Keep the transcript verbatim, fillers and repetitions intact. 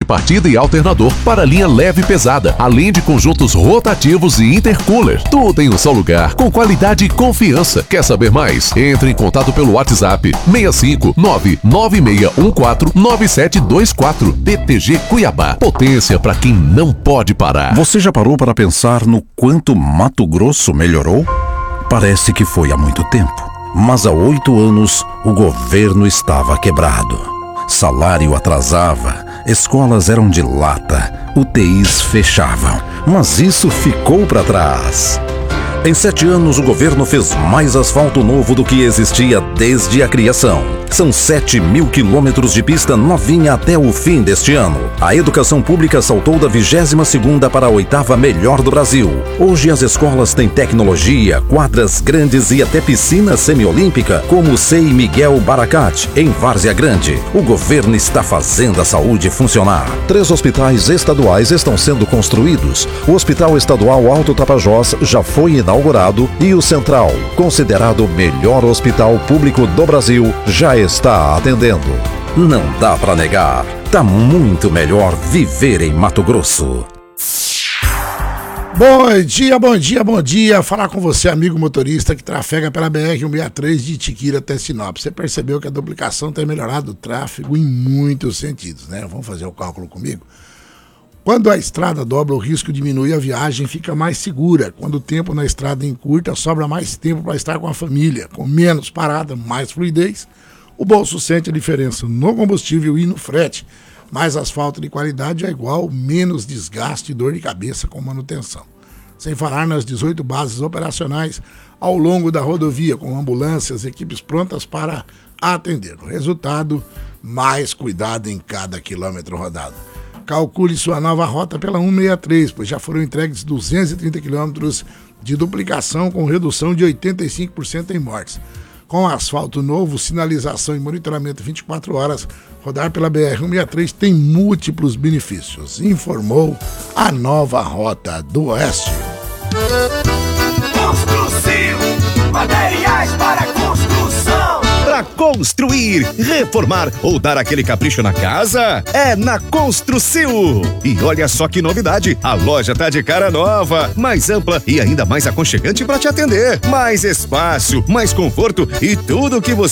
partida e alternador para linha leve e pesada, além de conjuntos rotativos e intercooler. Tudo em um só lugar, com qualidade e confiança. Quer saber mais? Entre em contato pelo WhatsApp seis cinco nove nove seis um quatro nove sete dois quatro. B T G Cuiabá. Potência para quem não pode parar. Você já parou para pensar no quanto Mato Grosso melhorou? Parece que foi há muito tempo, mas há oito anos o governo estava quebrado. Salário atrasava, escolas eram de lata, U T Is fechavam. Mas isso ficou para trás. Em sete anos, o governo fez mais asfalto novo do que existia desde a criação. São sete mil quilômetros de pista novinha até o fim deste ano. A educação pública saltou da vigésima segunda para a oitava melhor do Brasil. Hoje as escolas têm tecnologia, quadras grandes e até piscina semiolímpica, como o C E I Miguel Baracat, em Várzea Grande. O governo está fazendo a saúde funcionar. Três hospitais estaduais estão sendo construídos. O Hospital Estadual Alto Tapajós já foi inaugurado e o Central, considerado o melhor hospital público do Brasil, já está atendendo. Não dá para negar, tá muito melhor viver em Mato Grosso. Bom dia, bom dia, bom dia. Falar com você, amigo motorista que trafega pela B R cento e sessenta e três de Itiquira até Sinop. Você percebeu que a duplicação tem melhorado o tráfego em muitos sentidos, né? Vamos fazer o cálculo comigo? Quando a estrada dobra, o risco diminui, a viagem fica mais segura. Quando o tempo na estrada encurta, sobra mais tempo para estar com a família. Com menos parada, mais fluidez, o bolso sente a diferença no combustível e no frete. Mais asfalto de qualidade é igual, menos desgaste e dor de cabeça com manutenção. Sem falar nas dezoito bases operacionais ao longo da rodovia, com ambulâncias, equipes prontas para atender. O resultado, mais cuidado em cada quilômetro rodado. Calcule sua nova rota pela cento e sessenta e três, pois já foram entregues duzentos e trinta quilômetros de duplicação com redução de oitenta e cinco por cento em mortes. Com asfalto novo, sinalização e monitoramento vinte e quatro horas, rodar pela B R cento e sessenta e três tem múltiplos benefícios, informou a nova Rota do Oeste. Construção, materiais para construção. Para construir, reformar ou dar aquele capricho na casa, é na Construcil. E olha só que novidade, a loja tá de cara nova, mais ampla e ainda mais aconchegante para te atender. Mais espaço, mais conforto e tudo o que você